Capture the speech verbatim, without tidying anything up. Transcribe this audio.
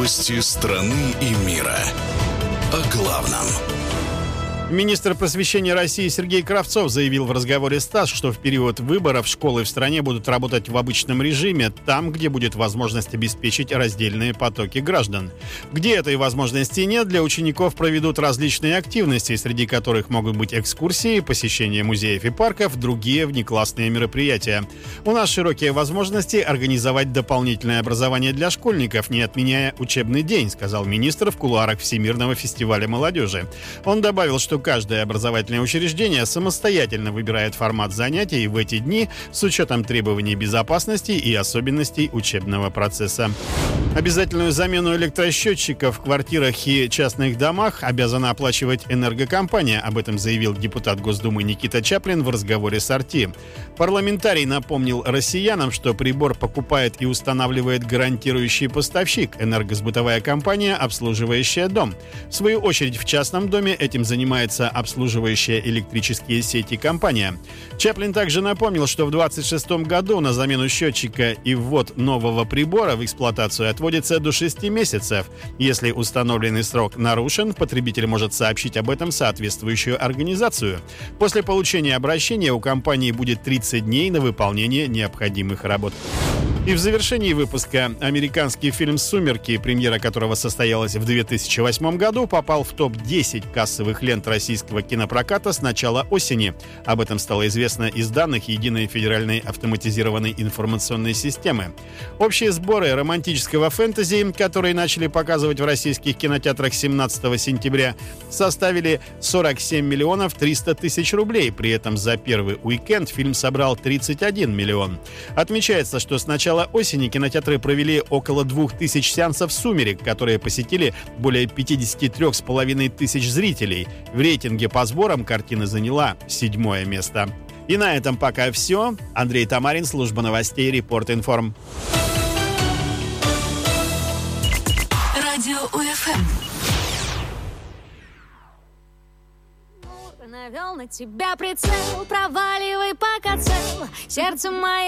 Новости страны и мира. О главном. Министр просвещения России Сергей Кравцов заявил в разговоре с ТАСС, что в период выборов школы в стране будут работать в обычном режиме, там, где будет возможность обеспечить раздельные потоки граждан. Где этой возможности нет, для учеников проведут различные активности, среди которых могут быть экскурсии, посещение музеев и парков, другие внеклассные мероприятия. У нас широкие возможности организовать дополнительное образование для школьников, не отменяя учебный день, сказал министр в кулуарах Всемирного фестиваля молодежи. Он добавил, что каждое образовательное учреждение самостоятельно выбирает формат занятий в эти дни с учетом требований безопасности и особенностей учебного процесса. Обязательную замену электросчетчиков в квартирах и частных домах обязана оплачивать энергокомпания. Об этом заявил депутат Госдумы Никита Чаплин в разговоре с эр тэ. Парламентарий напомнил россиянам, что прибор покупает и устанавливает гарантирующий поставщик – энергосбытовая компания, обслуживающая дом. В свою очередь, в частном доме этим занимается обслуживающая электрические сети компания. Чаплин также напомнил, что в двадцать шестом году на замену счетчика и ввод нового прибора в эксплуатацию отводится до шести месяцев. Если установленный срок нарушен, потребитель может сообщить об этом соответствующую организацию. После получения обращения у компании будет тридцать дней на выполнение необходимых работ. И в завершении выпуска американский фильм «Сумерки», премьера которого состоялась в две тысячи восьмом году, попал в топ десять кассовых лент российского кинопроката с начала осени. Об этом стало известно из данных Единой федеральной автоматизированной информационной системы. Общие сборы романтического фэнтези, которые начали показывать в российских кинотеатрах семнадцатого сентября, составили сорок семь миллионов триста тысяч рублей. При этом за первый уикенд фильм собрал тридцать один миллион. Отмечается, что с начала осени кинотеатры провели около двух тысяч сеансов «Сумерек», которые посетили более пятьдесят три с половиной тысяч зрителей. В рейтинге по сборам картина заняла седьмое место. И на этом пока все. Андрей Тамарин, служба новостей Репорт-Информ. Радио УФМ. Навел на тебя прицел, проваливай пока цел, сердце мое.